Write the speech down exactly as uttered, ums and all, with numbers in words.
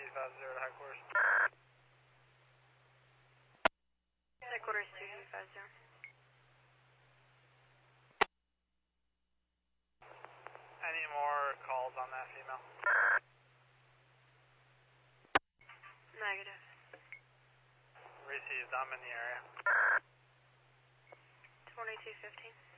five zero to headquarters. Headquarters two two five zero. Any more calls on that female? Negative. Received, I'm in the area. twenty-two fifteen.